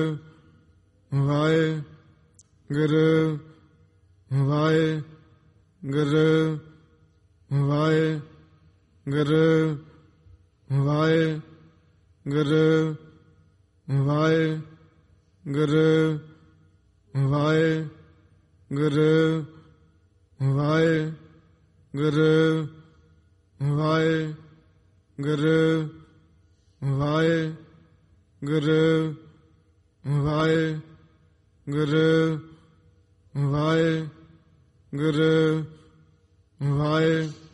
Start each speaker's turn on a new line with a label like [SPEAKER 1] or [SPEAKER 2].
[SPEAKER 1] Waheguru Waheguru Waheguru Waheguru Waheguru Waheguru Waheguru Waheguru Waheguru Waheguru Waheguru Waheguru